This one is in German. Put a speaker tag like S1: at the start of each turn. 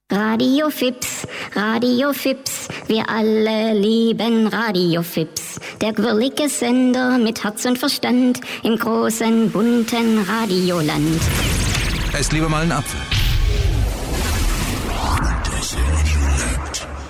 S1: Radio Fips, wir alle lieben Radio Fips. Der quirlige Sender mit Herz und Verstand im großen, bunten Radioland.
S2: Esst lieber mal einen Apfel.